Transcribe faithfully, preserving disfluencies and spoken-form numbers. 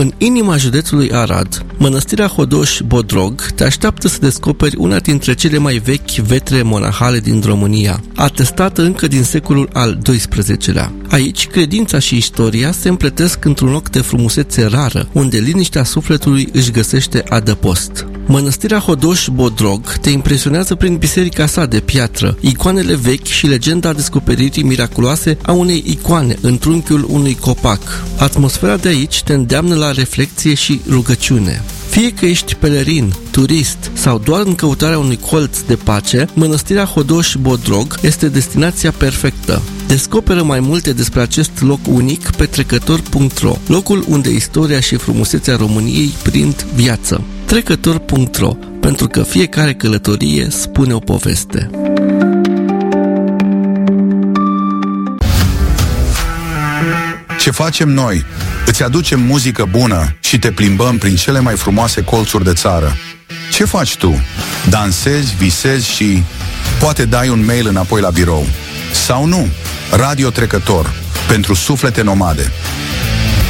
În inima județului Arad, Mănăstirea Hodoș-Bodrog te așteaptă să descoperi una dintre cele mai vechi vetre monahale din România, atestată încă din secolul al doisprezecelea. Aici, credința și istoria se împletesc într-un loc de frumusețe rară, unde liniștea sufletului își găsește adăpost. Mănăstirea Hodoș-Bodrog te impresionează prin biserica sa de piatră, icoanele vechi și legenda descoperirii miraculoase a unei icoane în trunchiul unui copac. Atmosfera de aici te îndeamnă la reflecție și rugăciune. Fie că ești pelerin, turist sau doar în căutarea unui colț de pace, Mănăstirea Hodoș-Bodrog este destinația perfectă. Descoperă mai multe despre acest loc unic pe trecător punct ro, locul unde istoria și frumusețea României prind viață. trecător punct ro, pentru că fiecare călătorie spune o poveste. Ce facem noi? Îți aducem muzică bună și te plimbăm prin cele mai frumoase colțuri de țară. Ce faci tu? Dansezi, visezi și poate dai un mail înapoi la birou. Sau nu? Radio Trecător, pentru suflete nomade.